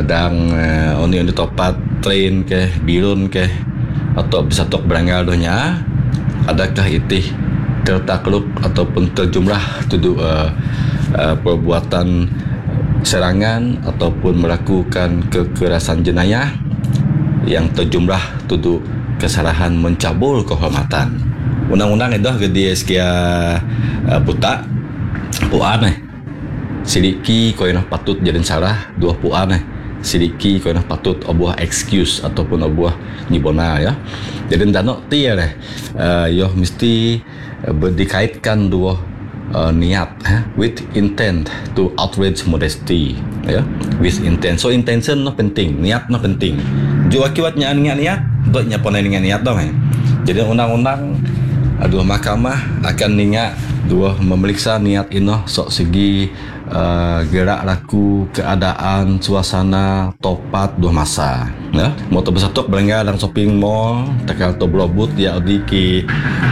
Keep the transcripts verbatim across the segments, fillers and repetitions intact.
dan uh, oni oni topat train ke birun ke atau bisa tok beranggal dohnya, adakah itih tertakluk ataupun terjumlah tuduh uh, uh, perbuatan serangan ataupun melakukan kekerasan jenayah yang terjumlah tuduh kesalahan mencabul kehormatan. Undang-undang itu gede sekia uh, buta puan eh sidiki kau yang patut jadi salah dua puan eh sidiki kau yang patut obuah excuse ataupun obuah nyibona ya. Jadi danok tiar eh uh, yo mesti berdikaitkan dua uh, niat eh, with intent to outrage modesty ya, with intent. So intention no penting, niat no penting. Jo akibatnya niat-niat dotnya pon dengan niat dong eh. Jadi undang-undang dua mahkamah akan ningat dua memeriksa niat inoh sok segi uh, gerak laku keadaan suasana topat dua masa ya. Motor besatok belanja dalam shopping mall takal to blobut ya di ki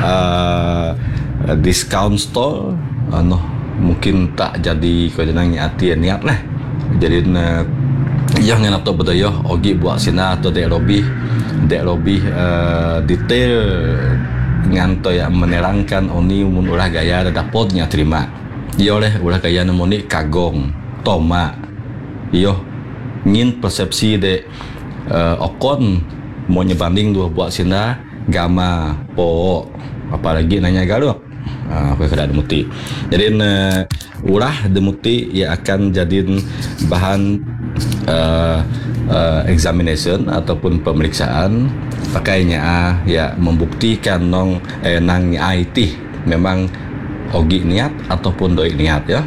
uh, discount store ano uh, mungkin tak jadi kau jenang hati niat lah. Jadi uh, yang yang atau betul yo ogi buat sina atau dek lobby dek lobby uh, detail nganto yang menerangkan oni mun ulah gaya dapatnya terima iyo oleh ulah gaya nemoni kagong toma iyo ngin persepsi de uh, okon mau nyebanding dua buat sina gama po apalagi nanya galuk uh, aku kada demuti jadi uh, ulah demuti ya akan jadiin bahan uh, uh, examination ataupun pemeriksaan pakainya ah, ya membuktikan nong eh, nang I T memang ogi niat ataupun doi niat ya.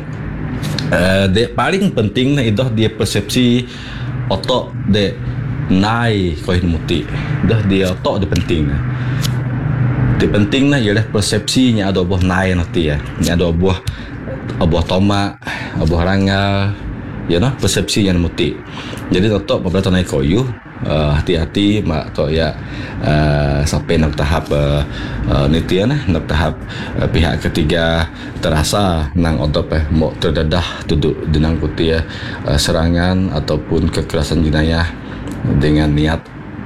Uh, de paling penting nah itu dia persepsi otok de nai koi muti dah dia otok de penting nah. De penting nah ialah persepsinya ada buah nai nanti ya. Ini ada buah buah toma, buah rangga ya nah persepsi yang muti. Jadi otok beberapa naik koyu Uh, hati-hati mak tok ya uh, sampai nak tahap uh, uh, nitian eh nak tahap uh, pihak ketiga terasa nang otop eh mau terdedah duduk denang kuti ya uh, serangan ataupun kekerasan jenayah dengan niat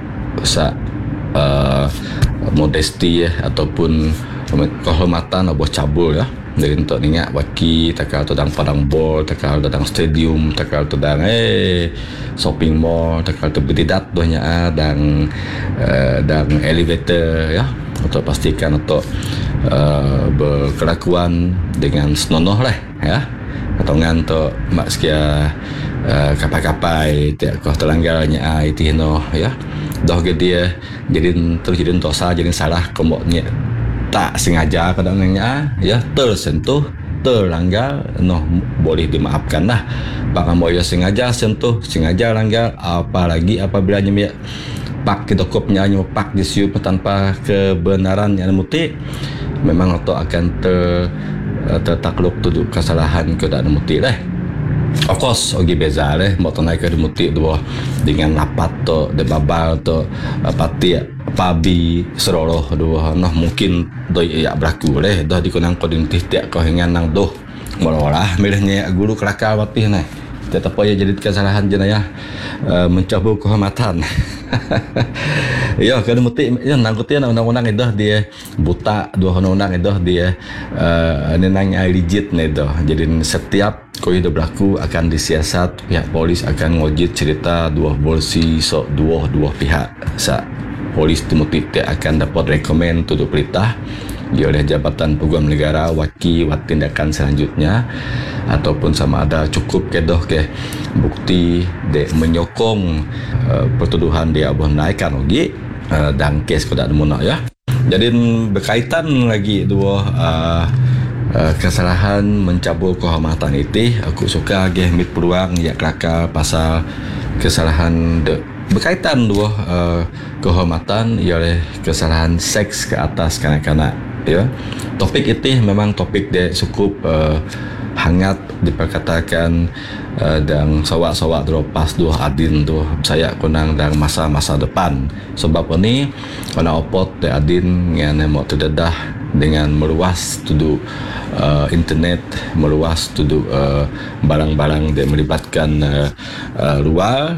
sa uh, modesti ya ataupun kehormatan atau cabul ya. Dari untuk ingat waki takal tedang padang bol, takal tedang stadium, takal tedang eh shopping mall, takal terbedidat dohnya dan uh, dan elevator ya untuk pastikan untuk uh, berkelakuan dengan senonoh lah ya atau ngantuk mak sekia uh, kapai-kapai tiap kau terlanggarnya ah itu no ya doh dia jadi terus jadi dosa jadi salah komoknya tak sengaja kadang-kadangnya ya tersentuh terlanggar noh boleh dimaafkan lah bahkan mau ya sengaja sentuh sengaja langgar apalagi apabila nyemia pak kita kopnya hanya pak disiup tanpa kebenaran yang muti memang atau akan ter tertakluk tuduh kesalahan keadaan muti lah. Of course, ogi beza leh, mau naik ke demuti dua dengan lapat to, de babal to, pati pabi seroloh dua, noh mungkin doi ya beraku leh, dah dikunang kodin tiap kau hengan nang doh, malah milihnya guru kelakar watih nih, tetap aja jadi kesalahan jenayah uh, mencabul kehormatan. Ya kan muti ya nangkutin undang-undang itu dia buta dua undang-undang itu dia uh, nenangnya legit nih itu. Jadi setiap kau hidup berlaku akan disiasat pihak polis akan ngojit cerita dua bolsi so dua dua pihak sa polis temuti akan dapat rekomend tuduh perintah oleh Jabatan Peguam Negara waki wat tindakan selanjutnya ataupun sama ada cukup kedoh ke bukti de menyokong uh, pertuduhan dia abuh naikkan lagi uh, dan kes kodak demunah ya. Jadi berkaitan lagi dua uh, uh, kesalahan mencabul kehormatan itu aku suka ge mit peluang ya kelakar pasal kesalahan de berkaitan dua uh, kehormatan oleh kesalahan seks ke atas kanak-kanak ya. Topik itu memang topik dia cukup uh, hangat diperkatakan uh, dan sawak-sawak dropas dua adin tu saya kunang dan masa-masa depan sebab ini kena opot de adin yang mau terdedah dengan meluas tuduh uh, internet meluas tuduh uh, barang-barang yang melibatkan uh, uh, luar